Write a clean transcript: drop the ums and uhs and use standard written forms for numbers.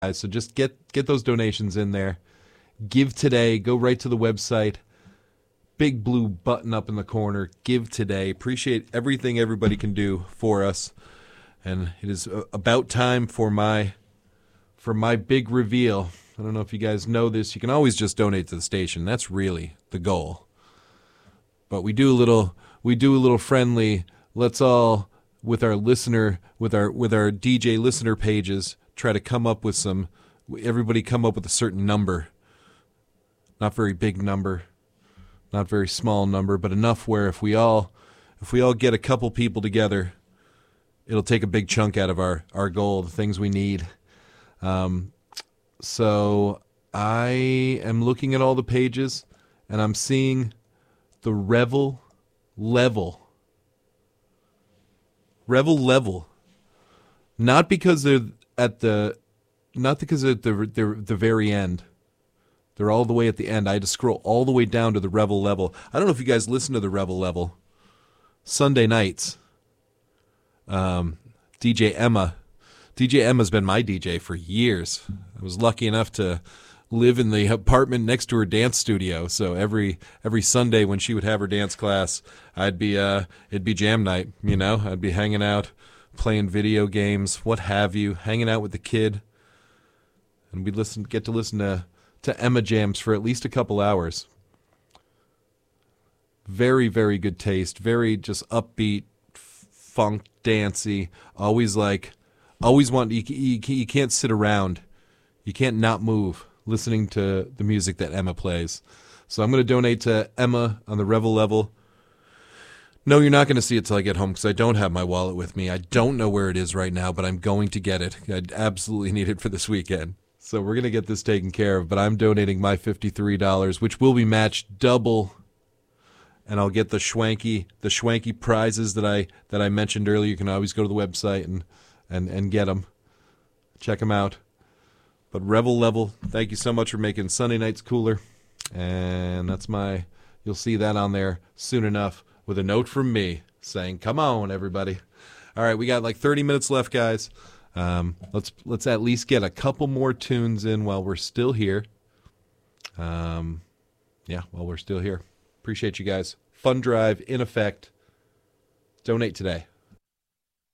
guys. So just get those donations in there. Give today. Go right to the website. Big blue button up in the corner. Give today. Appreciate everything everybody can do for us. And it is about time for my big reveal. I don't know if you guys know this. You can always just donate to the station. That's really the goal. But we do a little friendly. Let's all with our DJ listener pages try to come up with everybody come up with a certain number. Not very big number, not very small number, but enough where if we all get a couple people together, it'll take a big chunk out of our goal, the things we need. So I am looking at all the pages, and I'm seeing the Revel level. Not because they're at the very end. They're all the way at the end. I had to scroll all the way down to the Revel level. I don't know if you guys listen to the Revel level. Sunday nights. DJ Emma's been my DJ for years. I was lucky enough to live in the apartment next to her dance studio. So every Sunday when she would have her dance class, it'd be jam night, I'd be hanging out, playing video games, what have you, hanging out with the kid. And we'd get to listen to Emma jams for at least a couple hours. Very, very good taste, very just upbeat, funk, dancey, always want, you can't sit around. You can't not move listening to the music that Emma plays. So I'm going to donate to Emma on the Revel level. No, you're not going to see it till I get home because I don't have my wallet with me. I don't know where it is right now, but I'm going to get it. I absolutely need it for this weekend. So we're going to get this taken care of, but I'm donating my $53, which will be matched double, and I'll get the schwanky prizes that I mentioned earlier. You can always go to the website and get them. Check them out. But Revel level, thank you so much for making Sunday nights cooler. And you'll see that on there soon enough with a note from me saying, come on, everybody. All right, we got like 30 minutes left, guys. Let's at least get a couple more tunes in while we're still here. While we're still here. Appreciate you guys. Fund drive in effect. Donate today.